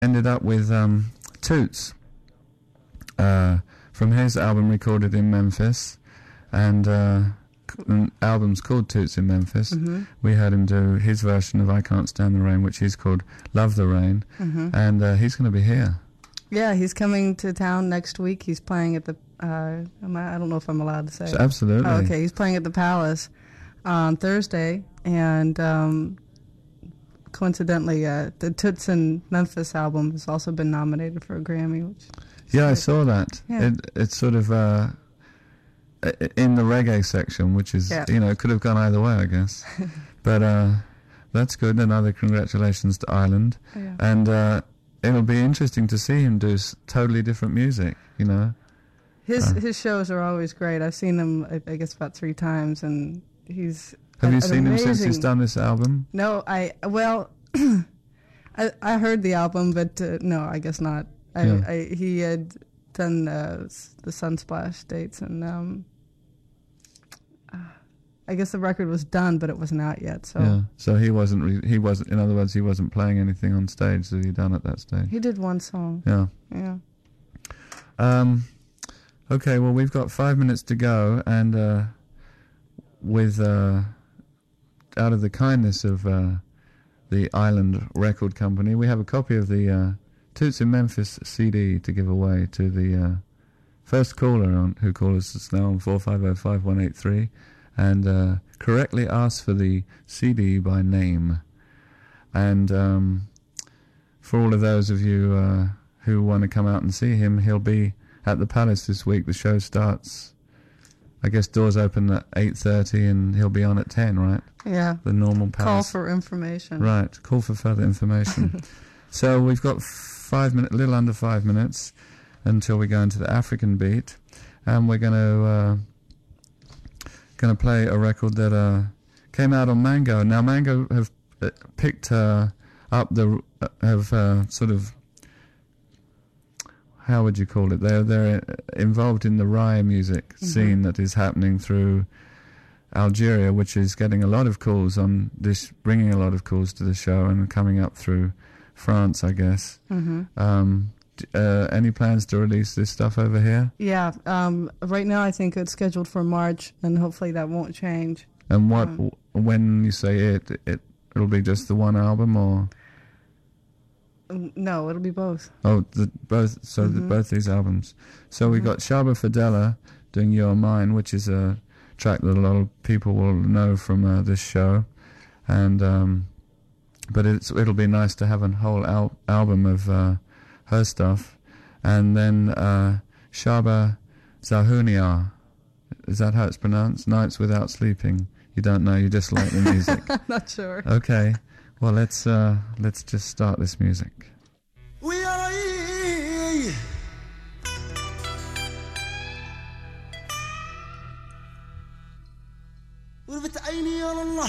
ended up with Toots from his album recorded in Memphis, and an album's called Toots in Memphis. Mm-hmm. We heard him do his version of I Can't Stand the Rain, which he's called Love the Rain, and he's going to be here. Yeah, he's coming to town next week. He's playing at the, I don't know if I'm allowed to say it. Absolutely. Oh, okay, he's playing at the Palace on Thursday, and coincidentally, the Toots in Memphis album has also been nominated for a Grammy. Which Yeah, I saw that. Yeah. It's sort of in the reggae section, which is, Yeah. it could have gone either way, I guess. But that's good. Another congratulations to Ireland. Yeah. And it'll be interesting to see him do totally different music, His shows are always great. I've seen him, I guess, about 3 times, and he's Have you an seen him since he's amazing- done this album? No, I heard the album, but no, I guess not. He had done the Sunsplash dates, and I guess the record was done, but it wasn't out yet. So Yeah. So he wasn't. In other words, he wasn't playing anything on stage that he'd done at that stage. he did one song. Yeah. Yeah. Okay. Well, we've got 5 minutes to go, and with out of the kindness of the Island Record Company, we have a copy of the Toots in Memphis CD to give away to the first caller who calls us now on 4505-183 and correctly asks for the CD by name. And for all of those of you who want to come out and see him, he'll be at the Palace this week. The show starts, I guess doors open at 8:30 and he'll be on at 10, right? Yeah. The normal Call Palace. for information. Right, call for further information. So we've got 5 minutes, a little under 5 minutes until we go into the African beat, and we're going to play a record that came out on Mango. Now Mango have picked up sort of, how would you call it? They're involved in the Raya music scene that is happening through Algeria, which is getting a lot of calls on this, bringing a lot of calls to the show, and coming up through France, I guess. Any plans to release this stuff over here? Yeah. Right now, I think it's scheduled for March, and hopefully that won't change. And when you say it'll be just the one album, or? No, it'll be both. Oh, both. So both these albums. So we got Shaba Fadela doing "You're Mine," which is a track that a lot of people will know from this show, and but it'll be nice to have a whole album of her stuff. And then Shaba Zahunia, is that how it's pronounced? Nights Without Sleeping. You don't know, you just like the music. I'm not sure. Okay, well let's just start this music. We are ورفت عيني يا الله